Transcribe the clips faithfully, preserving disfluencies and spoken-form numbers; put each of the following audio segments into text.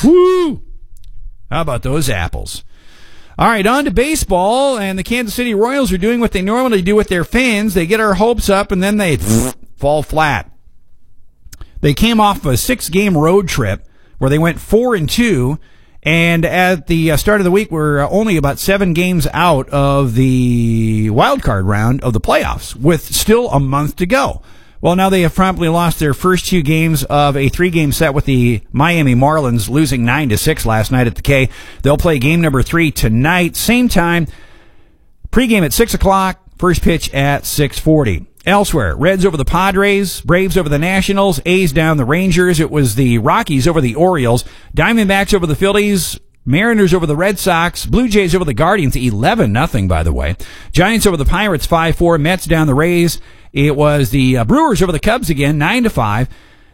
Woo! How about those apples? All right, on to baseball, and the Kansas City Royals are doing what they normally do with their fans. They get our hopes up, and then they fall flat. They came off a six-game road trip where they went four and two, and at the uh, start of the week, we're uh, only about seven games out of the wild card round of the playoffs, with still a month to go. Well, now they have promptly lost their first two games of a three-game set with the Miami Marlins, losing nine to six last night at the K. They'll play game number three tonight, same time. Pregame at six o'clock, first pitch at six forty. Elsewhere, Reds over the Padres, Braves over the Nationals, A's down the Rangers. It was the Rockies over the Orioles, Diamondbacks over the Phillies, Mariners over the Red Sox, Blue Jays over the Guardians, eleven nothing, by the way. Giants over the Pirates, five four. Mets down the Rays. It was the uh, Brewers over the Cubs again, nine to five.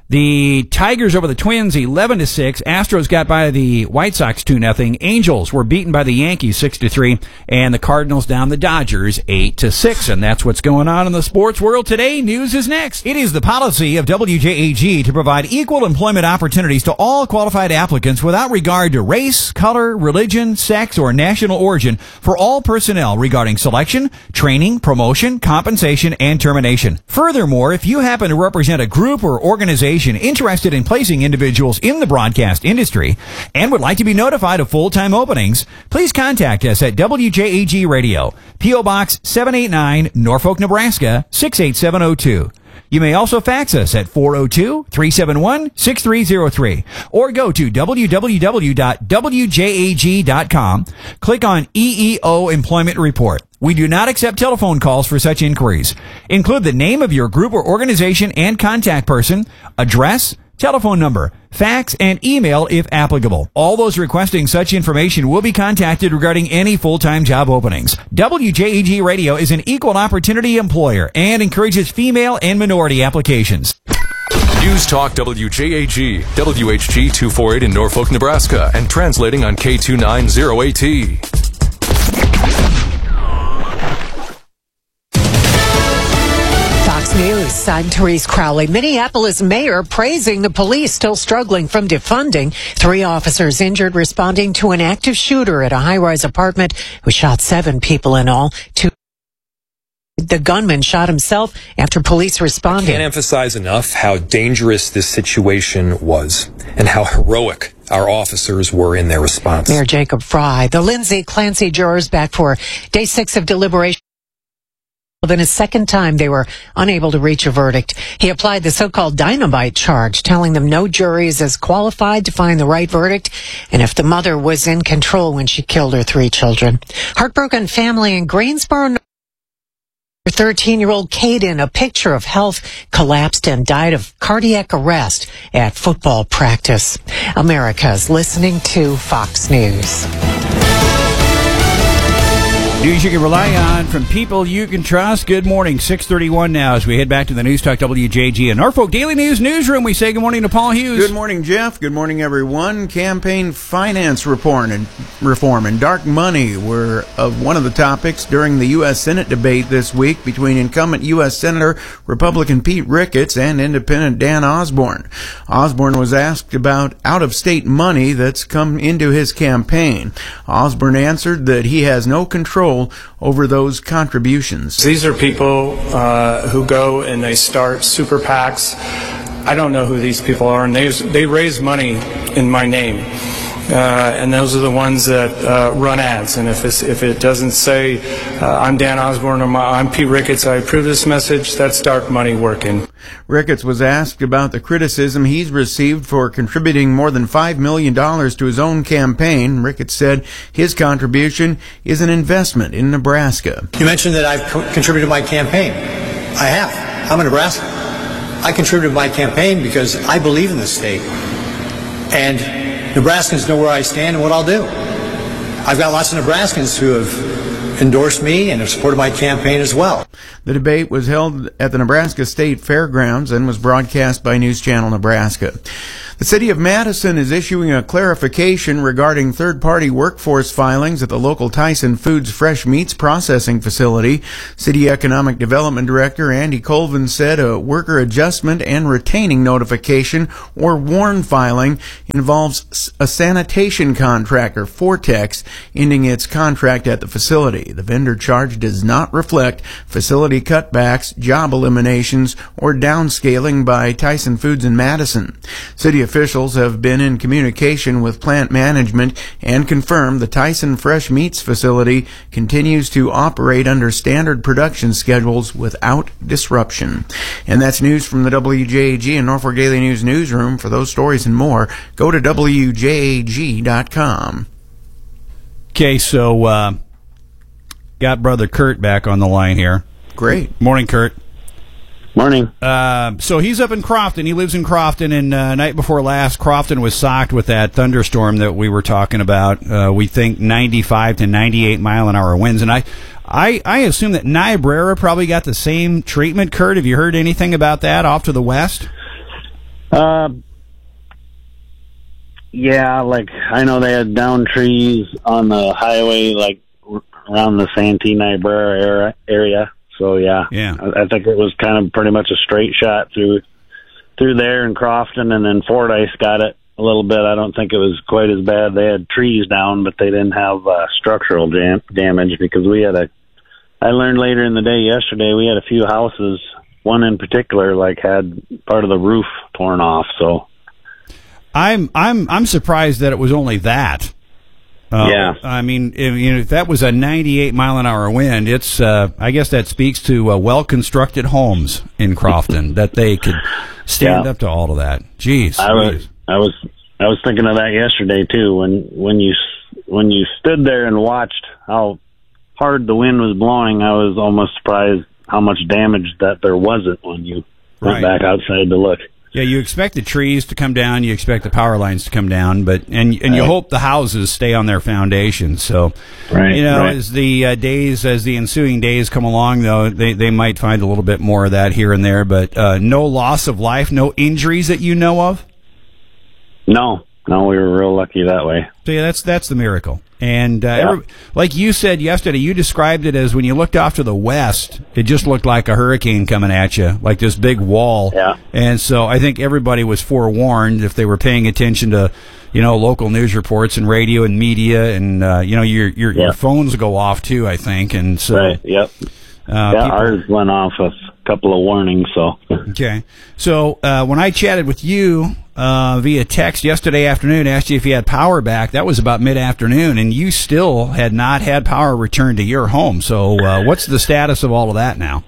The Tigers over the Twins, eleven to six. Astros got by the White Sox, two nothing. Angels were beaten by the Yankees, six to three. And the Cardinals down the Dodgers, eight to six. And that's what's going on in the sports world today. News is next. It is the policy of W J A G to provide equal employment opportunities to all qualified applicants without regard to race, color, religion, sex, or national origin for all personnel regarding selection, training, promotion, compensation, and termination. Furthermore, if you happen to represent a group or organization interested in placing individuals in the broadcast industry and would like to be notified of full-time openings, please contact us at W J A G Radio, P O Box seven eighty-nine, Norfolk, Nebraska six eight seven zero two. You may also fax us at four oh two, three seven one, six three zero three or go to w w w dot w j a g dot com. Click on E E O Employment Report. We do not accept telephone calls for such inquiries. Include the name of your group or organization and contact person, address, telephone number, fax, and email if applicable. All those requesting such information will be contacted regarding any full-time job openings. W J A G Radio is an equal opportunity employer and encourages female and minority applications. News Talk W J A G, W H G two forty-eight in Norfolk, Nebraska, and translating on K two ninety A T. Fox News, I'm Therese Crowley. Minneapolis mayor praising the police still struggling from defunding. Three officers injured responding to an active shooter at a high-rise apartment who shot seven people in all. Two The gunman shot himself after police responded. I can't emphasize enough how dangerous this situation was and how heroic our officers were in their response. Mayor Jacob Fry. The Lindsay Clancy jurors back for day six of deliberation. Then a second time they were unable to reach a verdict. He applied the so-called dynamite charge, telling them no jury is as qualified to find the right verdict, and if the mother was in control when she killed her three children. Heartbroken family in Greensboro. thirteen-year-old Caden, a picture of health, collapsed and died of cardiac arrest at football practice. America's listening to Fox News. News you can rely on from people you can trust. Good morning, six thirty-one now as we head back to the News Talk W J G and Norfolk Daily News newsroom. We say good morning to Paul Hughes. Good morning, Jeff. Good morning, everyone. Campaign finance reform and reform and dark money were of one of the topics during the U S Senate debate this week between incumbent U S Senator Republican Pete Ricketts and Independent Dan Osborne. Osborne was asked about out-of-state money that's come into his campaign. Osborne answered that he has no control over those contributions. These are people uh, who go and they start super PACs. I don't know who these people are, and they they raise money in my name. Uh, and those are the ones that uh, run ads. And if, it's, if it doesn't say uh, I'm Dan Osborne or my, I'm Pete Ricketts, I approve this message, that's dark money working. Ricketts was asked about the criticism he's received for contributing more than five million dollars to his own campaign. Ricketts said his contribution is an investment in Nebraska. You mentioned that I've co- contributed to my campaign. I have. I'm in Nebraska. I contributed to my campaign because I believe in this state. And Nebraskans know where I stand and what I'll do. I've got lots of Nebraskans who have endorsed me and have supported my campaign as well. The debate was held at the Nebraska State Fairgrounds and was broadcast by News Channel Nebraska. The City of Madison is issuing a clarification regarding third-party workforce filings at the local Tyson Foods fresh meats processing facility. City Economic Development Director Andy Colvin said a worker adjustment and retaining notification, or WARN filing, involves a sanitation contractor, Fortex, ending its contract at the facility. The vendor charge does not reflect facility cutbacks, job eliminations, or downscaling by Tyson Foods in Madison. City officials have been in communication with plant management and confirmed the Tyson Fresh Meats facility continues to operate under standard production schedules without disruption. And that's news from the W J A G and Norfolk Daily News newsroom. For those stories and more, go to W J A G dot com. Okay, so uh, got Brother Kurt back on the line here. Great. Morning, Kurt. Morning. Uh, so he's up in Crofton. He lives in Crofton, and uh, night before last, Crofton was socked with that thunderstorm that we were talking about. Uh, we think ninety-five to ninety-eight mile an hour winds, and I, I, I assume that Niobrara probably got the same treatment. Kurt, have you heard anything about that off to the west? Uh, yeah, like I know they had down trees on the highway, like around the Santee Niobrara area. So yeah, yeah. I, I think it was kind of pretty much a straight shot through through there in Crofton, and then Fordyce got it a little bit. I don't think it was quite as bad. They had trees down, but they didn't have uh, structural jam- damage because we had a. I learned later in the day yesterday we had a few houses. One in particular, like, had part of the roof torn off. So I'm I'm I'm surprised that it was only that. Uh, yeah, I mean, if, you know, if that was a ninety-eight mile an hour wind, it's. Uh, I guess that speaks to uh, well constructed homes in Crofton that they could stand yeah. up to all of that. Jeez, I was, I was, I was thinking of that yesterday too. When when you when you stood there and watched how hard the wind was blowing, I was almost surprised how much damage that there wasn't when you went right. back outside to look. Yeah, you expect the trees to come down, you expect the power lines to come down, but and and you right. hope the houses stay on their foundation. So, right, you know, right. as the uh, days, as the ensuing days come along, though, they they might find a little bit more of that here and there. But uh, no loss of life, no injuries that you know of. No, no, we were real lucky that way. So yeah, that's that's the miracle. And uh, yeah. every, like you said yesterday, you described it as when you looked off to the west, it just looked like a hurricane coming at you, like this big wall. Yeah. And so I think everybody was forewarned if they were paying attention to, you know, local news reports and radio and media, and uh, you know, your your, yeah. your phones go off too, I think. And so, right. Yep. Uh, yeah, people, ours went off a couple of warnings. So okay. So uh, when I chatted with you uh, via text yesterday afternoon, asked you if you had power back. That was about mid-afternoon, and you still had not had power returned to your home. So uh, what's the status of all of that now?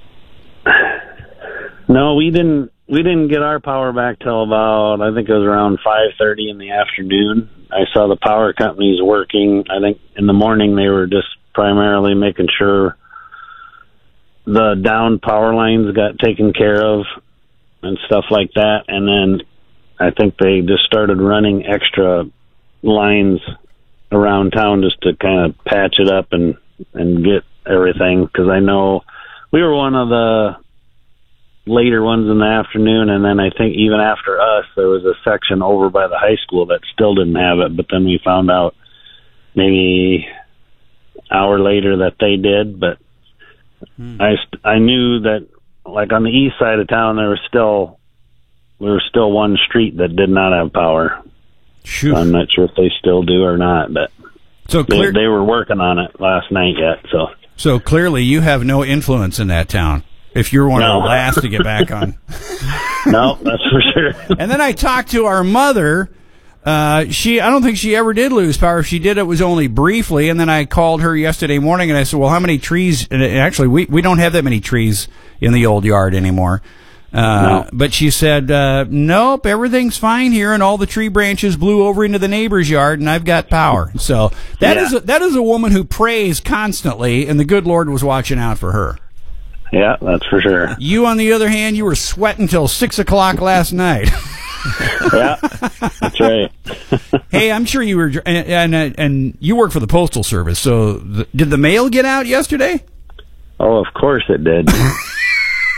No, we didn't. We didn't get our power back till about, I think it was around five thirty in the afternoon. I saw the power companies working. I think in the morning they were just primarily making sure the down power lines got taken care of and stuff like that. And then I think they just started running extra lines around town just to kind of patch it up and, and get everything. Because I know we were one of the later ones in the afternoon, and then I think even after us, there was a section over by the high school that still didn't have it. But then we found out maybe an hour later that they did. But Hmm. I, I knew that, like, on the east side of town, there was still there was still one street that did not have power. So I'm not sure if they still do or not, but so clear- they, they were working on it last night yet. So, so clearly, you have no influence in that town. If you're one no. of the last to get back on, no, that's for sure. And then I talked to our mother. Uh, she, I don't think she ever did lose power. If she did, it was only briefly. And then I called her yesterday morning and I said, well, how many trees? And actually, we, we don't have that many trees in the old yard anymore. Uh, no. But she said, uh, nope, everything's fine here. And all the tree branches blew over into the neighbor's yard and I've got power. So that yeah. is, a, that is a woman who prays constantly, and the good Lord was watching out for her. Yeah, that's for sure. You, on the other hand, you were sweating till six o'clock last night. Yeah, that's right. Hey, I'm sure you were, and, and and you work for the Postal Service. So, the, did the mail get out yesterday? Oh, of course it did.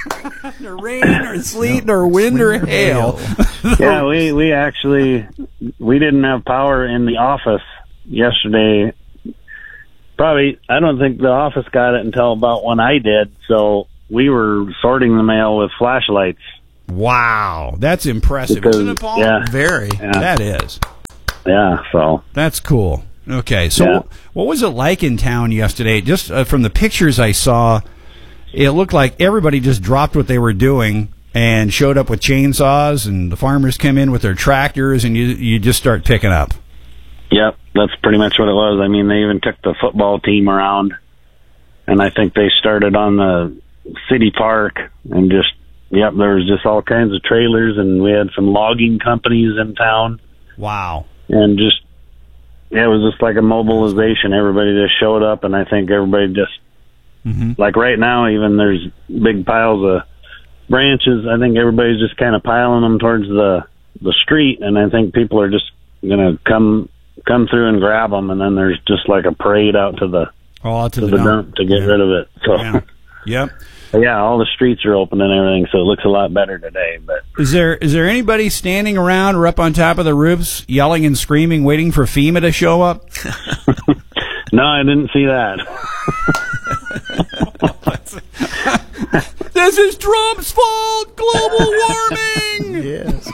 Nor rain, or sleet, nor wind, or hail. Yeah, we we actually we didn't have power in the office yesterday. Probably, I don't think the office got it until about when I did. So we were sorting the mail with flashlights. Wow, that's impressive, Because, isn't it, Paul? yeah. Very. Yeah. That is. Yeah, so That's cool. Okay, so Yeah. what was it like in town yesterday? Just uh, from the pictures I saw, it looked like everybody just dropped what they were doing and showed up with chainsaws, and the farmers come in with their tractors, and you you just start picking up. yep, that's pretty much what it was. I mean, they even took the football team around, and I think they started on the city park and just. Yep, there was just all kinds of trailers, and we had some logging companies in town, Wow. and just yeah, it was just like a mobilization. Everybody just showed up, and I think everybody just Mm-hmm. like right now, even there's big piles of branches. I think everybody's just kind of piling them towards the the street, and I think people are just gonna come come through and grab them, and then there's just like a parade out to the Oh, out to, to the, the dump. dump to get Yeah. rid of it. So. Yeah. Yep. But yeah, all the streets are open and everything, so it looks a lot better today. But Is there is there anybody standing around or up on top of the roofs yelling and screaming, waiting for FEMA to show up? no, I didn't see that. This is Trump's fault. Global warming. Yes.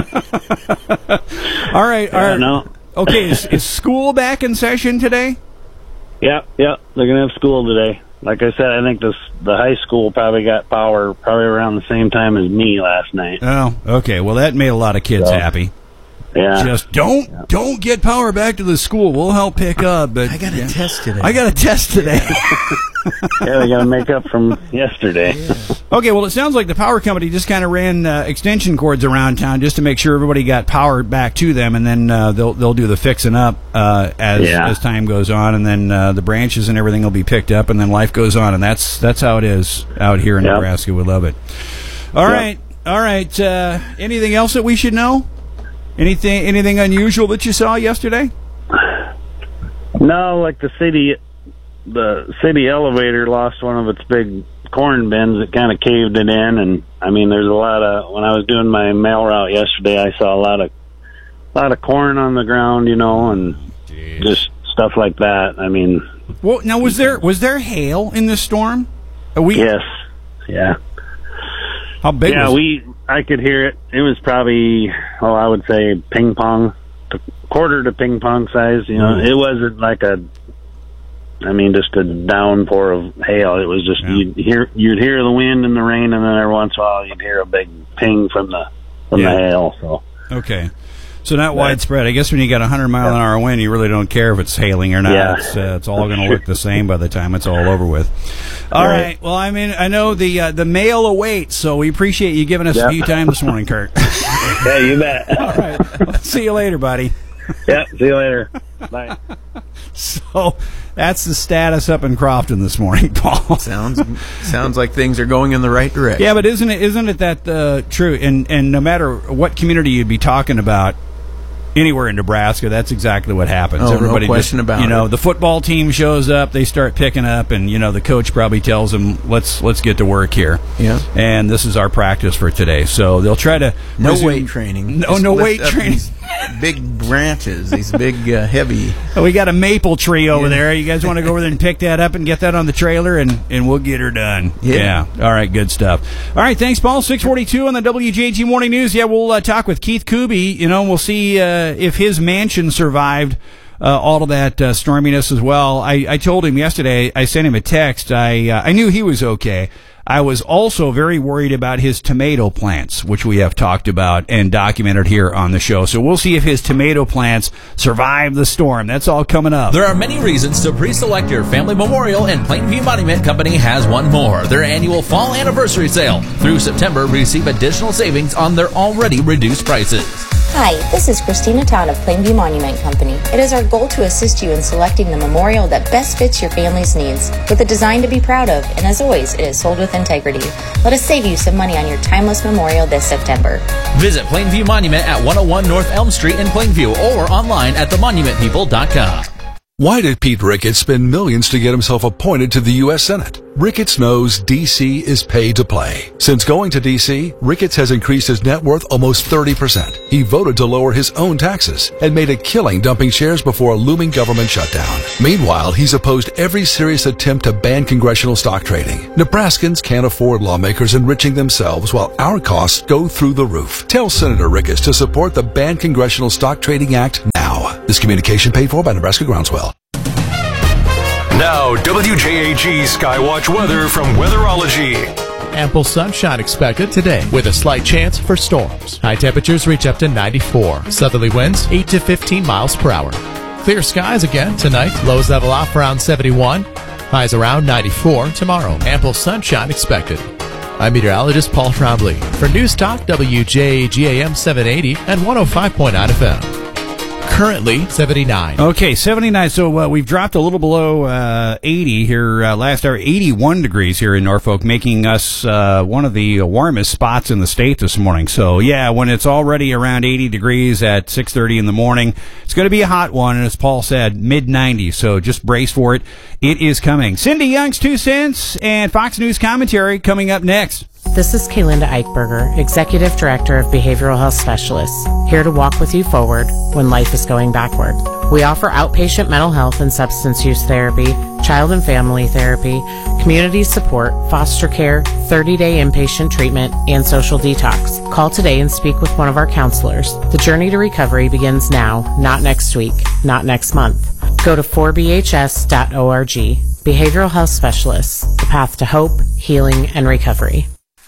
All right. All Yeah, right. no. Okay. Is, is school back in session today? Yeah, yeah, they're gonna have school today. Like I said, I think this the high school probably got power probably around the same time as me last night. Oh, okay. Well, that made a lot of kids So, happy. Yeah, Just don't Yeah. don't get power back to the school. We'll help pick up. But I got a yeah. test today. I got a test today. yeah, they got to make up from yesterday. Okay, well, it sounds like the power company just kind of ran uh, extension cords around town just to make sure everybody got power back to them, and then uh, they'll they'll do the fixing up uh, as Yeah. as time goes on, and then uh, the branches and everything will be picked up, and then life goes on, and that's that's how it is out here in Yep. Nebraska. We love it. All Yep. right, all right. Uh, anything else that we should know? Anything anything unusual that you saw yesterday? No, like the city, the city elevator lost one of its big corn bins. It kind of caved it in, and I mean, there's a lot of. When I was doing my mail route yesterday, I saw a lot of, a lot of corn on the ground, you know, and just stuff like that. I mean, Well, now was there was there hail in this storm? Are we, yes, yeah. How big? Yeah, was we. I could hear it. It was probably, oh, I would say ping pong, to quarter to ping pong size. You know, Mm. it wasn't like a. I mean, just a downpour of hail. It was just Yeah. you'd hear you'd hear the wind and the rain, and then every once in a while you'd hear a big ping from the from Yeah. the hail. So Okay. So not widespread. I guess when you got a hundred mile an hour wind, you really don't care if it's hailing or not. Yeah. It's, uh, it's all going to look the same by the time it's all over with. All right. Right. Well, I mean, I know the uh, the mail awaits, so we appreciate you giving us a Yep. few time this morning, Kurt. yeah, you bet. All right. See you later, buddy. Yeah, see you later. Bye. So that's the status up in Crofton this morning, Paul. Sounds sounds like things are going in the right direction. Yeah, but isn't it isn't it that uh, true? And and no matter what community you'd be talking about, anywhere in Nebraska, that's exactly what happens. Oh, no Everybody question just, about you know, it. the football team shows up, they start picking up, and you know, the coach probably tells them, "Let's let's get to work here." Yeah. And this is our practice for today. So they'll try to No resume- weight training. No, Just no lift weight up training. these Big branches, these big uh, heavy. We got a maple tree over Yeah. there. You guys want to go over there and pick that up and get that on the trailer, and, and we'll get her done. Yeah. All right, good stuff. All right, thanks, Paul. six forty-two on the W J G Morning News. Yeah, we'll uh, talk with Keith Kuby. You know, we'll see uh, if his mansion survived uh, all of that uh, storminess as well. I, I told him yesterday, I sent him a text. I uh, I knew he was okay. I was also very worried about his tomato plants, which we have talked about and documented here on the show. So we'll see if his tomato plants survive the storm. That's all coming up. There are many reasons to pre-select your family memorial, and Plainview Monument Company has one more. Their annual fall anniversary sale. Through September, receive additional savings on their already reduced prices. Hi, this is Christina Todd of Plainview Monument Company. It is our goal to assist you in selecting the memorial that best fits your family's needs, with a design to be proud of, and as always, it is sold with integrity. Let us save you some money on your timeless memorial this September. Visit Plainview Monument at one oh one North Elm Street in Plainview or online at the monument people dot com. Why did Pete Ricketts spend millions to get himself appointed to the U S Senate? Ricketts knows D C is pay to play. Since going to D C, Ricketts has increased his net worth almost thirty percent. He voted to lower his own taxes and made a killing dumping shares before a looming government shutdown. Meanwhile, he's opposed every serious attempt to ban congressional stock trading. Nebraskans can't afford lawmakers enriching themselves while our costs go through the roof. Tell Senator Ricketts to support the Ban Congressional Stock Trading Act now. This communication paid for by Nebraska Groundswell. Now, W J A G Skywatch weather from Weatherology. Ample sunshine expected today with a slight chance for storms. High temperatures reach up to ninety-four. Southerly winds eight to fifteen miles per hour. Clear skies again tonight. Lows level off around seventy-one. Highs around ninety-four tomorrow. Ample sunshine expected. I'm meteorologist Paul Trombley for News Talk W J A G A M seven eighty and one oh five point nine F M. Currently seventy-nine. Okay, seventy-nine. So uh, we've dropped a little below uh, eighty here uh, last hour. eighty-one degrees here in Norfolk, making us uh, one of the warmest spots in the state this morning. So yeah, when it's already around eighty degrees at six thirty in the morning, it's going to be a hot one. And as Paul said, mid nineties. So just brace for it. It is coming. Cindy Young's Two Cents and Fox News commentary coming up next. This is Kalinda Eichberger, Executive Director of Behavioral Health Specialists, here to walk with you forward when life is going backward. We offer outpatient mental health and substance use therapy, child and family therapy, community support, foster care, thirty-day inpatient treatment, and social detox. Call today and speak with one of our counselors. The journey to recovery begins now, not next week, not next month. Go to four b h s dot org. Behavioral Health Specialists, the path to hope, healing, and recovery.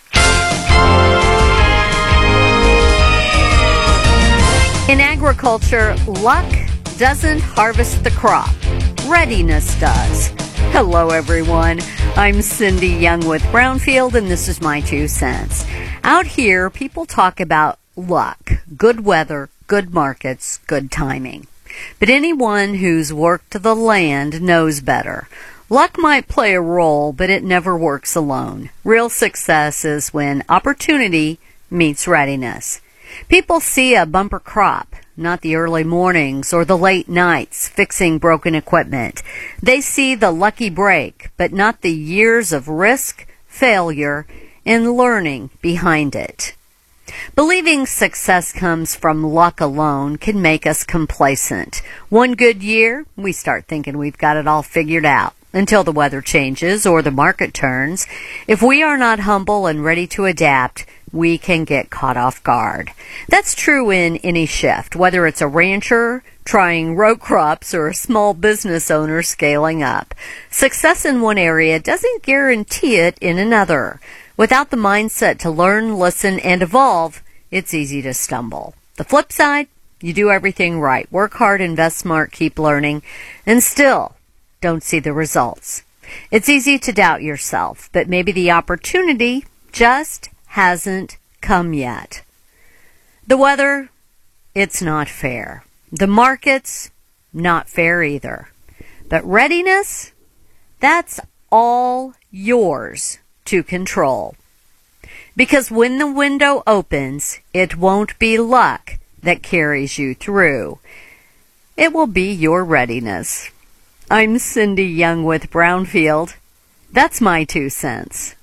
In agriculture, luck doesn't harvest the crop. Readiness does. Hello, everyone. I'm Cindy Young with Brownfield, and this is my two cents. Out here, people talk about luck, good weather, good markets, good timing. But anyone who's worked the land knows better. Luck might play a role, but it never works alone. Real success is when opportunity meets readiness. People see a bumper crop, not the early mornings or the late nights fixing broken equipment. They see the lucky break, but not the years of risk, failure, and learning behind it. Believing success comes from luck alone can make us complacent. One good year, we start thinking we've got it all figured out. Until the weather changes or the market turns, if we are not humble and ready to adapt, we can get caught off guard. That's true in any shift, whether it's a rancher trying row crops or a small business owner scaling up. Success in one area doesn't guarantee it in another. Without the mindset to learn, listen, and evolve, it's easy to stumble. The flip side, you do everything right. Work hard, invest smart, keep learning, and still don't see the results. It's easy to doubt yourself, but maybe the opportunity just hasn't come yet. The weather, it's not fair. The markets, not fair either. But readiness, that's all yours to control. Because when the window opens, it won't be luck that carries you through. It will be your readiness. I'm Cindy Young with Brownfield. That's my two cents.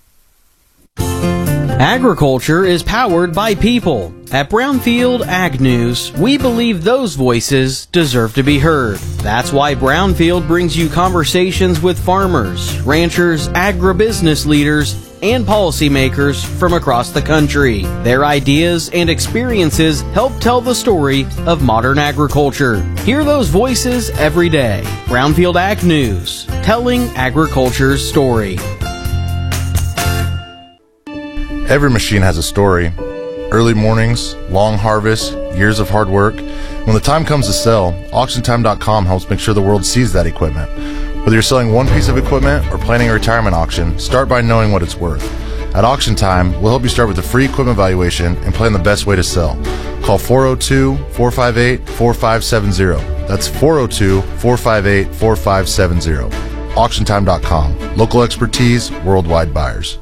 Agriculture is powered by people. At Brownfield Ag News, we believe those voices deserve to be heard. That's why Brownfield brings you conversations with farmers, ranchers, agribusiness leaders, and policymakers from across the country. Their ideas and experiences help tell the story of modern agriculture. Hear those voices every day. Brownfield Ag News, telling agriculture's story. Every machine has a story. Early mornings, long harvests, years of hard work. When the time comes to sell, auction time dot com helps make sure the world sees that equipment. Whether you're selling one piece of equipment or planning a retirement auction, start by knowing what it's worth. At Auction Time, we'll help you start with a free equipment valuation and plan the best way to sell. Call four oh two, four five eight, four five seven zero. That's four oh two, four five eight, four five seven zero. auction time dot com. Local expertise, worldwide buyers.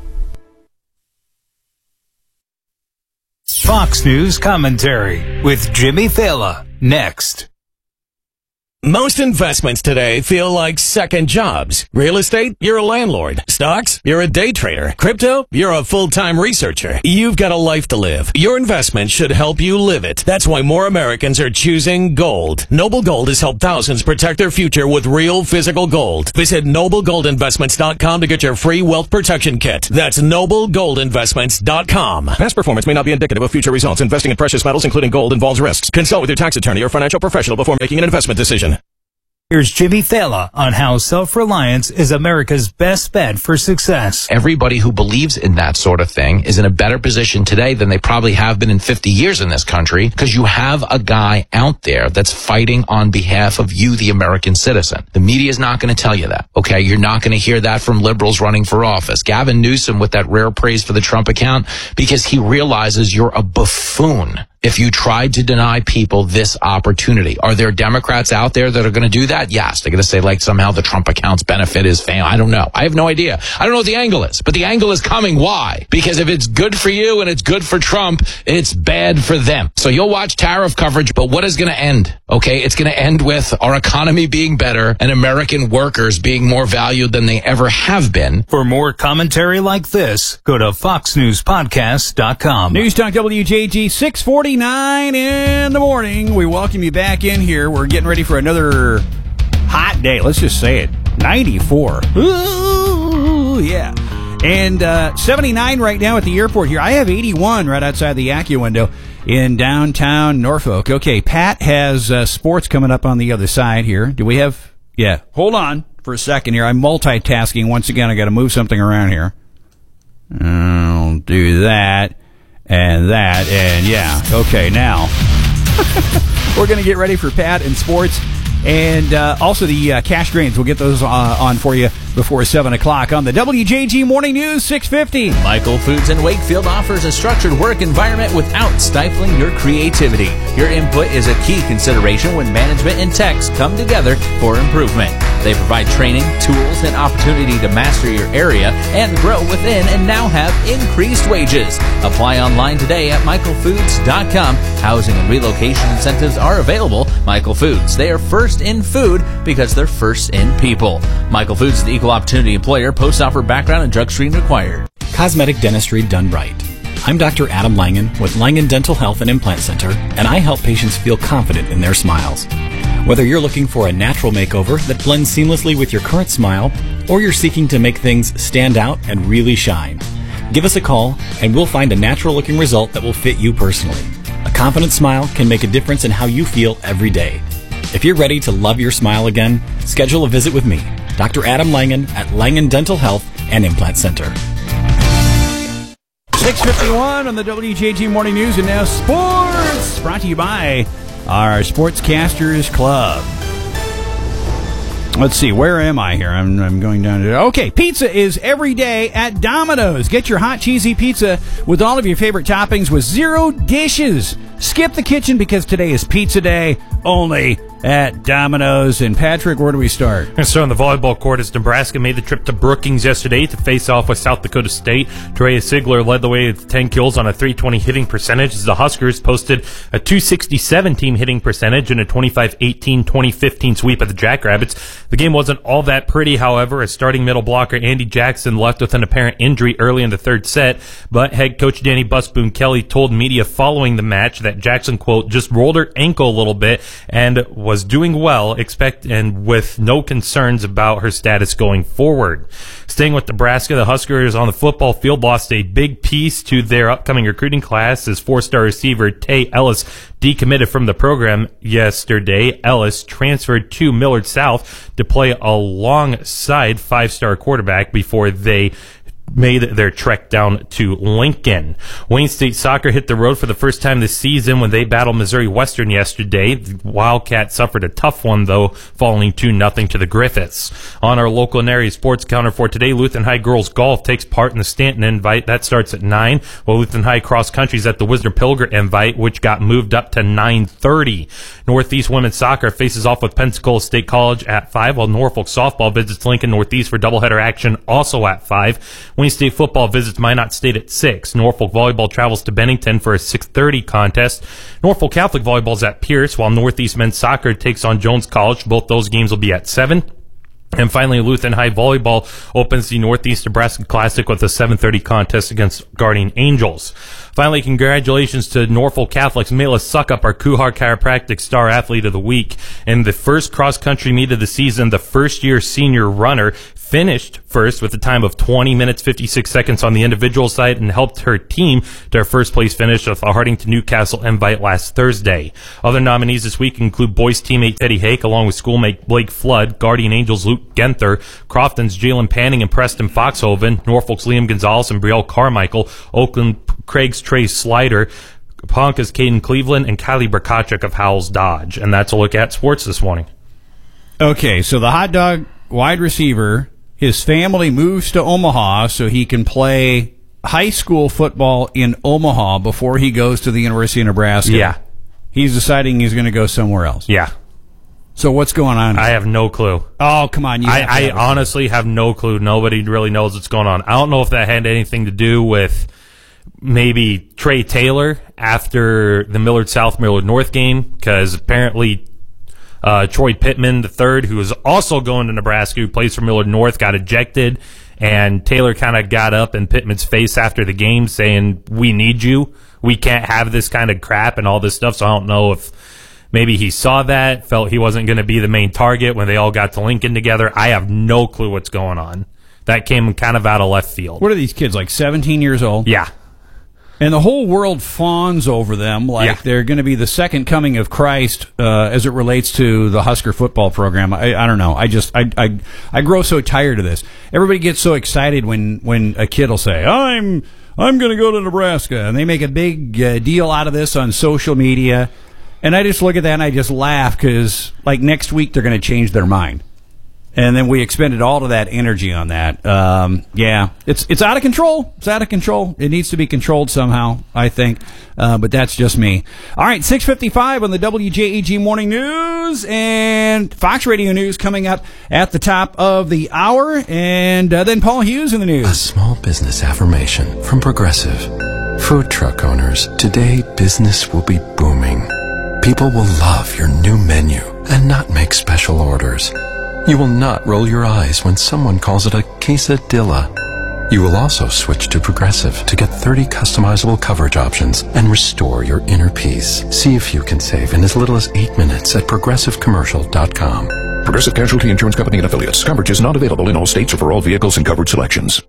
Fox News Commentary with Jimmy Thela. Next. Most investments today feel like second jobs. Real estate, you're a landlord. Stocks, you're a day trader. Crypto, you're a full-time researcher. You've got a life to live. Your investment should help you live it. That's why more Americans are choosing gold. Noble Gold has helped thousands protect their future with real physical gold. Visit noble gold investments dot com to get your free wealth protection kit. That's noble gold investments dot com. Past performance may not be indicative of future results. Investing in precious metals, including gold, involves risks. Consult with your tax attorney or financial professional before making an investment decision. Here's Jimmy Thela on how self-reliance is America's best bet for success. Everybody who believes in that sort of thing is in a better position today than they probably have been in fifty years in this country, because you have a guy out there that's fighting on behalf of you, the American citizen. The media is not going to tell you that, okay? You're not going to hear that from liberals running for office. Gavin Newsom with that rare praise for the Trump account, because he realizes you're a buffoon if you tried to deny people this opportunity. Are there Democrats out there that are going to do that? Yes. They're going to say, like, somehow the Trump accounts benefit his fame. I don't know. I have no idea. I don't know what the angle is, but the angle is coming. Why? Because if it's good for you and it's good for Trump, it's bad for them. So you'll watch tariff coverage, but what is going to end? Okay, it's going to end with our economy being better and American workers being more valued than they ever have been. For more commentary like this, go to fox news podcast dot com. News Talk W J G six forty-nine in the morning. We welcome you back in here. We're getting ready for another hot day. Let's just say it. ninety-four. Ooh, yeah. And uh, seventy-nine right now at the airport here. I have eighty-one right outside the AccuWindow in downtown Norfolk. Okay, Pat has uh, sports coming up on the other side here. Do we have... Yeah, hold on for a second here. I'm multitasking. Once again, I got to move something around here. I'll do that and that, and yeah. Okay, now we're going to get ready for Pat and sports. And uh, also the uh, cash drains. We'll get those uh, on for you before seven o'clock on the W J G Morning News six fifty. Michael Foods in Wakefield offers a structured work environment without stifling your creativity. Your input is a key consideration when management and techs come together for improvement. They provide training, tools, and opportunity to master your area and grow within, and now have increased wages. Apply online today at michael foods dot com. Housing and relocation incentives are available. Michael Foods, they are first in food because they're first in people. Michael Foods is the equal opportunity employer. Post-offer background and drug screening required. Cosmetic dentistry done right. I'm Doctor Adam Langen with Langen Dental Health and Implant Center, and I help patients feel confident in their smiles. Whether you're looking for a natural makeover that blends seamlessly with your current smile, or you're seeking to make things stand out and really shine, give us a call and we'll find a natural-looking result that will fit you personally. A confident smile can make a difference in how you feel every day. If you're ready to love your smile again, schedule a visit with me, Doctor Adam Langen at Langen Dental Health and Implant Center. six fifty-one on the W J G Morning News, and now sports, brought to you by our Sportscasters Club. Let's see, where am I here? I'm, I'm going down to... Okay, pizza is every day at Domino's. Get your hot, cheesy pizza with all of your favorite toppings with zero dishes. Skip the kitchen because today is pizza day only at Domino's. And Patrick, where do we start? And so on the volleyball court, as Nebraska made the trip to Brookings yesterday to face off with South Dakota State, Drea Sigler led the way with ten kills on a three twenty hitting percentage as the Huskers posted a two sixty-seven team hitting percentage and a twenty-five eighteen twenty fifteen sweep of the Jackrabbits. The game wasn't all that pretty, however, as starting middle blocker Andy Jackson left with an apparent injury early in the third set, but head coach Danny Busboom Kelly told media following the match that Jackson, quote, just rolled her ankle a little bit and was doing well, expect and with no concerns about her status going forward. Staying with Nebraska, the Huskers on the football field lost a big piece to their upcoming recruiting class as four-star receiver Tay Ellis decommitted from the program yesterday. Ellis transferred to Millard South to play alongside five-star quarterback before they made their trek down to Lincoln. Wayne State Soccer hit the road for the first time this season when they battled Missouri Western yesterday. The Wildcats suffered a tough one, though, falling two nothing to the Griffiths. On our local and area sports counter for today, Lutheran High Girls Golf takes part in the Stanton Invite. That starts at nine, while Lutheran High Cross Country is at the Wisner Pilger Invite, which got moved up to nine thirty. Northeast Women's Soccer faces off with Pensacola State College at five, while Norfolk Softball visits Lincoln Northeast for doubleheader action also at five. Wayne State football visits Minot State at six. Norfolk volleyball travels to Bennington for a six thirty contest. Norfolk Catholic volleyball is at Pierce, while Northeast men's soccer takes on Jones College. Both those games will be at seven. And finally, Lutheran High Volleyball opens the Northeast Nebraska Classic with a seven thirty contest against Guardian Angels. Finally, congratulations to Norfolk Catholic's Mela Suckup, our Kuhar Chiropractic Star Athlete of the Week. In the first cross-country meet of the season, the first-year senior runner finished first with a time of twenty minutes, fifty-six seconds on the individual side and helped her team to her first-place finish with the Hardington Newcastle Invite last Thursday. Other nominees this week include boys teammate Teddy Hake along with schoolmate Blake Flood, Guardian Angels Luke Genther, Crofton's Jalen Panning and Preston Foxhoven, Norfolk's Liam Gonzalez and Brielle Carmichael, Oakland Craig's Trey Slider, Ponca's Caden Cleveland, and Kylie Burkachuk of Howells Dodge. And that's a look at sports this morning. Okay, so the hot dog wide receiver, his family moves to Omaha so he can play high school football in Omaha before he goes to the University of Nebraska. Yeah. He's deciding he's going to go somewhere else. Yeah. So what's going on? I have no clue. Oh, come on. You I, have to I have a honestly have no clue. Nobody really knows what's going on. I don't know if that had anything to do with maybe Trey Taylor after the Millard South, Millard North game, because apparently uh, Troy Pittman the third, who is also going to Nebraska, who plays for Millard North, got ejected, and Taylor kind of got up in Pittman's face after the game saying, we need you. We can't have this kind of crap and all this stuff, so I don't know if maybe he saw that, felt he wasn't going to be the main target when they all got to Lincoln together. I have no clue what's going on. That came kind of out of left field. What are these kids, like seventeen years old? Yeah. And the whole world fawns over them like Yeah. they're going to be the second coming of Christ uh, as it relates to the Husker football program. I, I don't know. I just I, I I grow so tired of this. Everybody gets so excited when, when a kid will say, "I'm I'm going to go to Nebraska," and they make a big uh, deal out of this on social media. And I just look at that and I just laugh because, like, next week they're going to change their mind. And then we expended all of that energy on that. Um, yeah, it's it's out of control. It's out of control. It needs to be controlled somehow, I think. Uh, but that's just me. All right, six fifty-five on the W J A G Morning News and Fox Radio News coming up at the top of the hour. And uh, then Paul Hughes in the news. A small business affirmation from Progressive. Food truck owners, today business will be booming. People will love your new menu and not make special orders. You will not roll your eyes when someone calls it a quesadilla. You will also switch to Progressive to get thirty customizable coverage options and restore your inner peace. See if you can save in as little as eight minutes at progressive commercial dot com. Progressive Casualty Insurance Company and Affiliates. Coverage is not available in all states or for all vehicles and covered selections.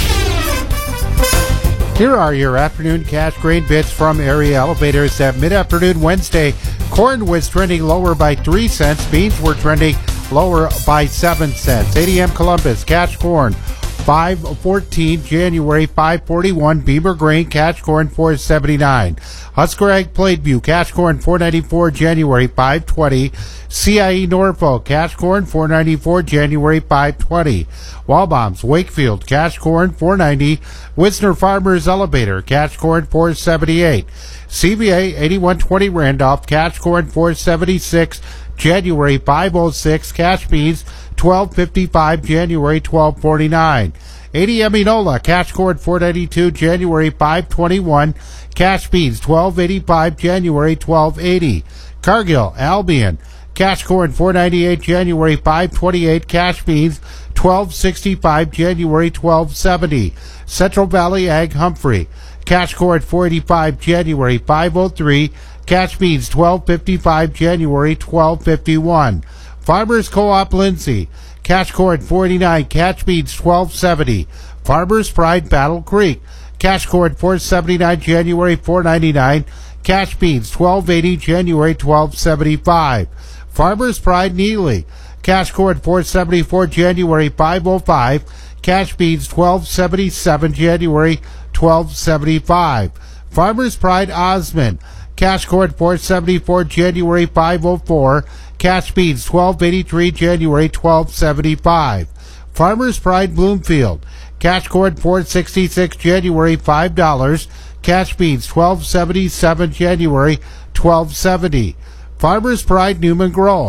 Here are your afternoon cash grain bids from Area Elevators at mid-afternoon Wednesday. Corn was trending lower by three cents. Beans were trending lower by seven cents. A D M Columbus, cash corn, five fourteen. January, five forty-one. Beamer grain, cash corn, four seventy-nine. Husker Ag Plainview, cash corn, four ninety-four. January, five twenty. C I E Norfolk, cash corn, four ninety-four. January, five twenty. Walbaum's Wakefield, cash corn, four ninety. Wisner Farmers Elevator, cash corn, four seventy-eight. C B A eighty-one twenty Randolph, cash corn, four seventy-six. January, five oh six. Cash beans, twelve fifty-five. January, twelve forty-nine. A D M Enola, cash corn, four ninety-two. January, five twenty-one. Cash beans, twelve eighty-five. January, twelve eighty. Cargill, Albion, cash corn, four ninety-eight. January, five twenty-eight. Cash beans, twelve sixty-five. January, twelve seventy. Central Valley Ag Humphrey, cash corn, four eighty-five. January, five oh three. Cash beans, twelve fifty-five. January, twelve fifty-one. Farmers Co-op Lindsay, cash corn, four eighty-nine. Cash beans, twelve seventy. Farmers Pride Battle Creek, cash corn, four seventy-nine. January, four ninety-nine. Cash beans, twelve eighty. January, twelve seventy-five. Farmers Pride Neely, cash corn, four seventy-four. January, five oh five. Cash beans, twelve seventy-seven. January, twelve seventy-five. Farmers Pride Osmond, cash corn, four seventy-four. January, five oh four. Cash beans, twelve eighty-three. January, twelve seventy-five. Farmers Pride Bloomfield, cash corn, four sixty-six. January, five dollars. Cash beans, twelve seventy-seven. January, twelve seventy. Farmers Pride Newman Grove,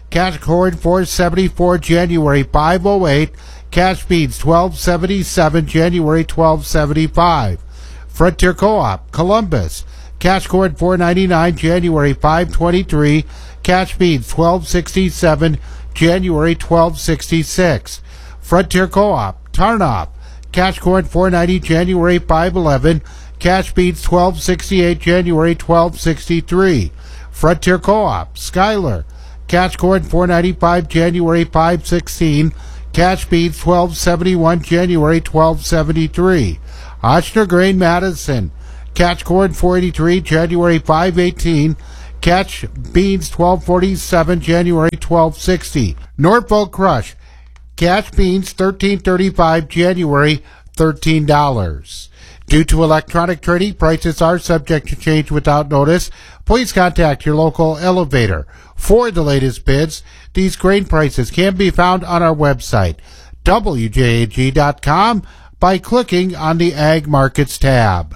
Cash corn four seventy-four, January five oh eight. Cash beans twelve seventy-seven, January twelve seventy-five. Frontier Co-op, Columbus. Cash corn four ninety-nine, January five twenty-three. Cash beans twelve sixty-seven, January twelve sixty-six. Frontier Co-op, Tarnop. Cash corn four ninety, January five eleven. Cash beans twelve sixty-eight, January twelve sixty-three. Frontier Co-op, Schuyler. Cash corn four ninety-five, January five sixteen. Cash beans twelve seventy-one, January twelve seventy-three. Ochsner Grain, Madison. Cash corn four eighty-three, January five eighteen. Cash beans twelve forty-seven, January twelve sixty. Norfolk Crush. Cash beans thirteen thirty-five, January thirteen dollars. Due to electronic trading, prices are subject to change without notice. Please contact your local elevator. For the latest bids, these grain prices can be found on our website, W J A G dot com, by clicking on the Ag Markets tab.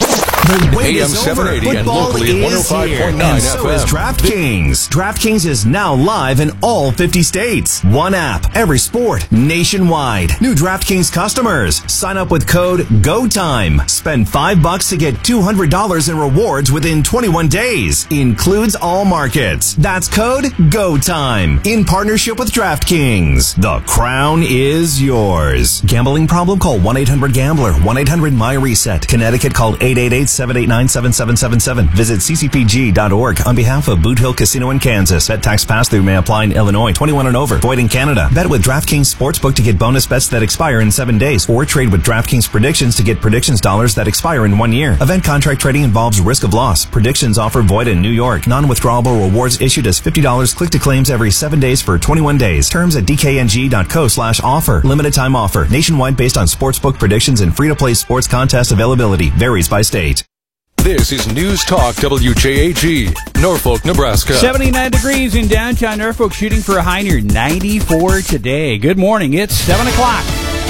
The wait A M is over. seven eighty and Football locally at is one oh five point nine here, and so F M. is DraftKings. DraftKings is now live in all fifty states. One app, every sport, nationwide. New DraftKings customers, sign up with code GOTIME. Spend five bucks to get two hundred dollars in rewards within twenty-one days. Includes all markets. That's code GOTIME. In partnership with DraftKings. The crown is yours. Gambling problem? Call one eight hundred gambler. one eight hundred my reset. Connecticut, call eight eight eight, seven eight nine, seven seven seven seven. Visit c c p g dot org on behalf of Boot Hill Casino in Kansas. Bet tax pass-through may apply in Illinois. twenty-one and over. Void in Canada. Bet with DraftKings Sportsbook to get bonus bets that expire in seven days. Or trade with DraftKings Predictions to get predictions dollars that expire in one year. Event contract trading involves risk of loss. Predictions offer void in New York. Non-withdrawable rewards issued as fifty dollars click to claims every seven days for twenty-one days. Terms at d k n g dot co slash offer. Limited time offer. Nationwide based on sportsbook predictions and free-to-play sports contest availability. Varies by state. This is News Talk W J A G, Norfolk, Nebraska. seventy-nine degrees in downtown Norfolk, shooting for a high near ninety-four today. Good morning. It's seven o'clock.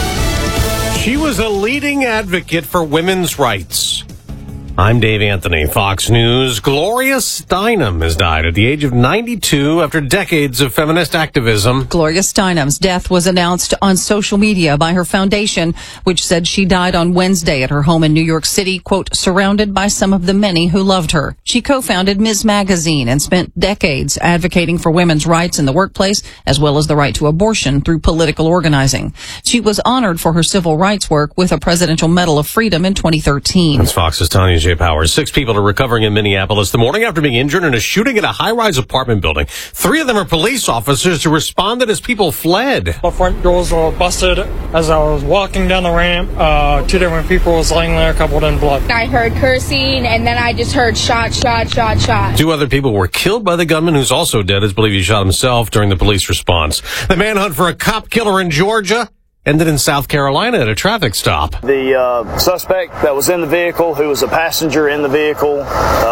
She was a leading advocate for women's rights. I'm Dave Anthony, Fox News. Gloria Steinem has died at the age of ninety-two after decades of feminist activism. Gloria Steinem's death was announced on social media by her foundation, which said she died on Wednesday at her home in New York City, quote, surrounded by some of the many who loved her. She co-founded Miz Magazine and spent decades advocating for women's rights in the workplace, as well as the right to abortion through political organizing. She was honored for her civil rights work with a Presidential Medal of Freedom in twenty thirteen. That's Fox's Tanya J. Powers. Six people are recovering in Minneapolis the morning after being injured in a shooting at a high-rise apartment building. Three of them are police officers who responded as people fled. The front doors were busted. As I was walking down the ramp, uh, two different people was laying there covered in blood. I heard cursing, and then I just heard shot, shot, shot, shot. Two other people were killed by the gunman, who's also dead. It's believed he shot himself during the police response. The manhunt for a cop killer in Georgia ended in South Carolina at a traffic stop. The uh, suspect that was in the vehicle, who was a passenger in the vehicle,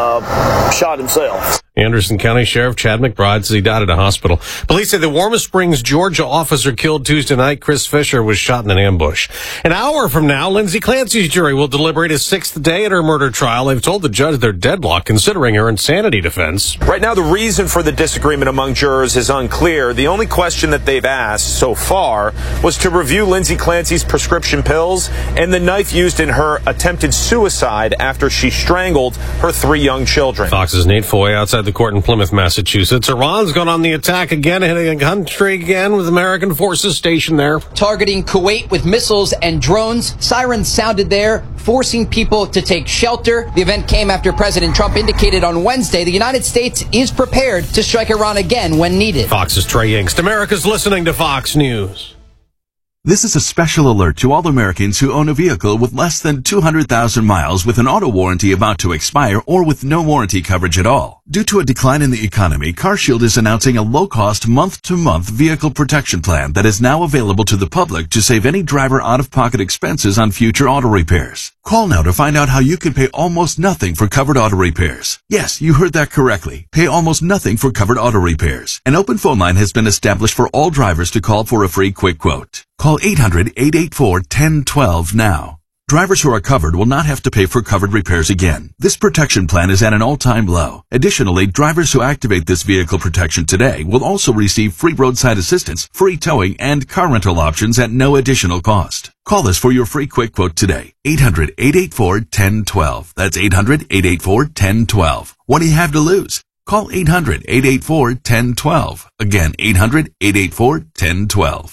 uh, shot himself. Anderson County Sheriff Chad McBride says he died at a hospital. Police say the Warm Springs, Georgia officer killed Tuesday night, Chris Fisher, was shot in an ambush. An hour from now, Lindsay Clancy's jury will deliberate a sixth day at her murder trial. They've told the judge they're deadlocked, considering her insanity defense. Right now, the reason for the disagreement among jurors is unclear. The only question that they've asked so far was to review Lindsay Clancy's prescription pills and the knife used in her attempted suicide after she strangled her three young children. Fox's Nate Foy outside the court in Plymouth, Massachusetts. Iran's gone on the attack again, hitting a country again with American forces stationed there. Targeting Kuwait with missiles and drones. Sirens sounded there, forcing people to take shelter. The event came after President Trump indicated on Wednesday the United States is prepared to strike Iran again when needed. Fox's Trey Yingst. America's listening to Fox News. This is a special alert to all Americans who own a vehicle with less than two hundred thousand miles with an auto warranty about to expire or with no warranty coverage at all. Due to a decline in the economy, CarShield is announcing a low-cost month-to-month vehicle protection plan that is now available to the public to save any driver out-of-pocket expenses on future auto repairs. Call now to find out how you can pay almost nothing for covered auto repairs. Yes, you heard that correctly. Pay almost nothing for covered auto repairs. An open phone line has been established for all drivers to call for a free quick quote. Call eight hundred, eight eight four, one zero one two now. Drivers who are covered will not have to pay for covered repairs again. This protection plan is at an all-time low. Additionally, drivers who activate this vehicle protection today will also receive free roadside assistance, free towing, and car rental options at no additional cost. Call us for your free quick quote today. eight hundred, eight eight four, one zero one two. That's eight hundred, eight eight four, one zero one two. What do you have to lose? Call eight hundred, eight eight four, one zero one two. Again, eight hundred, eight eight four, one zero one two.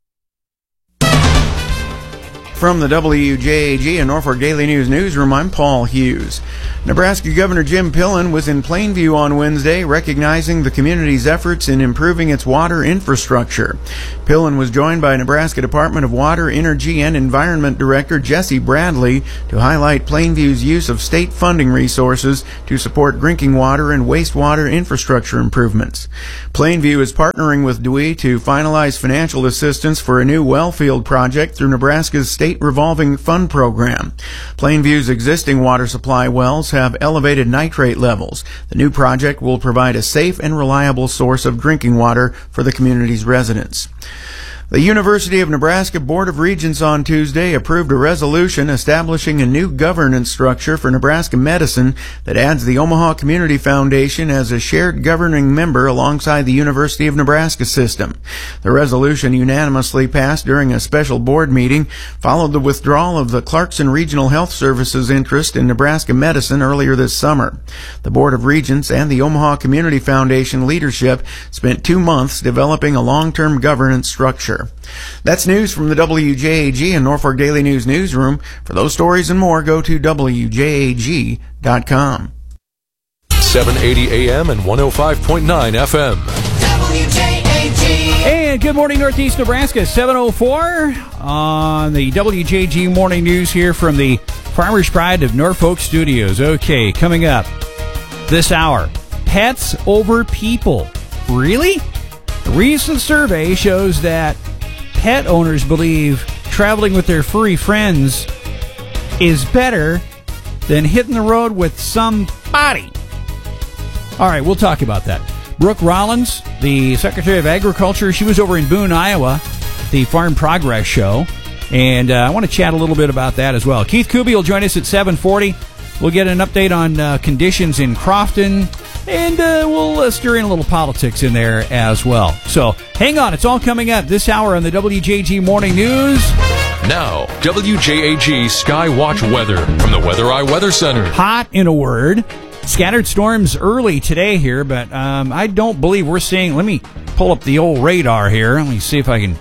From the W J A G and Norfolk Daily News newsroom, I'm Paul Hughes. Nebraska Governor Jim Pillen was in Plainview on Wednesday, recognizing the community's efforts in improving its water infrastructure. Pillen was joined by Nebraska Department of Water, Energy, and Environment Director Jesse Bradley to highlight Plainview's use of state funding resources to support drinking water and wastewater infrastructure improvements. Plainview is partnering with D O E to finalize financial assistance for a new well field project through Nebraska's state revolving fund program. Plainview's existing water supply wells have elevated nitrate levels. The new project will provide a safe and reliable source of drinking water for the community's residents. The University of Nebraska Board of Regents on Tuesday approved a resolution establishing a new governance structure for Nebraska medicine that adds the Omaha Community Foundation as a shared governing member alongside the University of Nebraska system. The resolution, unanimously passed during a special board meeting, followed the withdrawal of the Clarkson Regional Health Services interest in Nebraska medicine earlier this summer. The Board of Regents and the Omaha Community Foundation leadership spent two months developing a long-term governance structure. That's news from the W J A G and Norfolk Daily News newsroom. For those stories and more, go to W J A G dot com. seven eighty A M and one oh five point nine F M. W J A G. And good morning, Northeast Nebraska. seven oh four on the W J A G Morning News here from the Farmers Pride of Norfolk Studios. Okay, coming up this hour, pets over people. Really? A recent survey shows that pet owners believe traveling with their furry friends is better than hitting the road with somebody. All right, we'll talk about that. Brooke Rollins, the Secretary of Agriculture, she was over in Boone, Iowa, the Farm Progress Show, and uh, I want to chat a little bit about that as well. Keith Kuby will join us at seven forty. We'll get an update on uh, conditions in Crofton, and uh, we'll uh, stir in a little politics in there as well. So hang on, it's all coming up this hour on the W J A G Morning News. Now, W J A G Skywatch weather from the Weather Eye Weather Center. Hot, in a word. Scattered storms early today here, but um, I don't believe we're seeing... Let me pull up the old radar here. Let me see if I can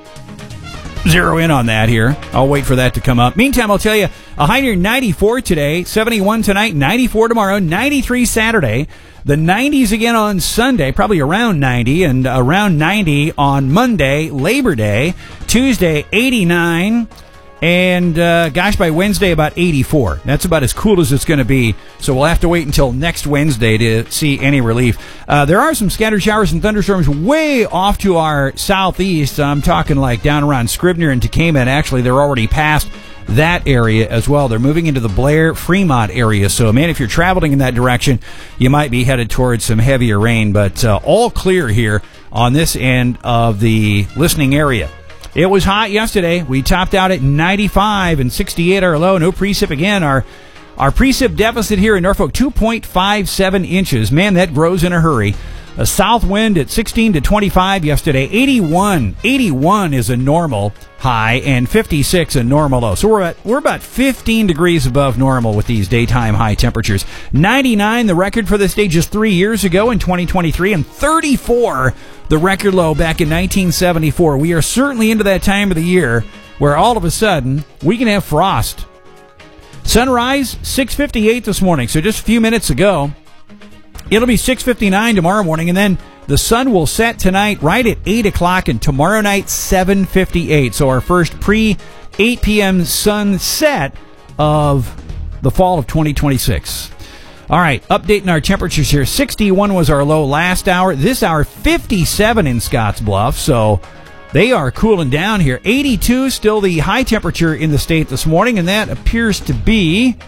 zero in on that here. I'll wait for that to come up. Meantime, I'll tell you, a high near ninety-four today, seventy-one tonight, ninety-four tomorrow, ninety-three Saturday, the nineties again on Sunday, probably around ninety, and around ninety on Monday, Labor Day, Tuesday, eighty-nine, and uh, gosh, by Wednesday, about eighty-four. That's about as cool as it's going to be, so we'll have to wait until next Wednesday to see any relief. Uh, there are some scattered showers and thunderstorms way off to our southeast. I'm talking like down around Scribner and Tekamah, and actually they're already past that area as well. They're moving into the Blair, Fremont area, so man, if you're traveling in that direction, you might be headed towards some heavier rain, but uh, all clear here on this end of the listening area. It was hot yesterday. We topped out at ninety-five and sixty-eight our low. No precip again. Our our precip deficit here in Norfolk, two point five seven inches. Man, that grows in a hurry. A south wind at sixteen to twenty-five yesterday. eighty-one. eighty-one is a normal high and fifty-six a normal low. So we're at, we're about fifteen degrees above normal with these daytime high temperatures. ninety-nine, the record for this day just three years ago in twenty twenty-three, and thirty-four, the record low back in nineteen seventy-four. We are certainly into that time of the year where all of a sudden we can have frost. Sunrise, six fifty-eight this morning, so just a few minutes ago. It'll be six fifty-nine tomorrow morning, and then the sun will set tonight right at eight o'clock, and tomorrow night, seven fifty-eight. So our first pre-eight p.m. sunset of the fall of twenty twenty-six. All right, updating our temperatures here. sixty-one was our low last hour. This hour, fifty-seven in Scottsbluff, so they are cooling down here. eighty-two, still the high temperature in the state this morning, and that appears to be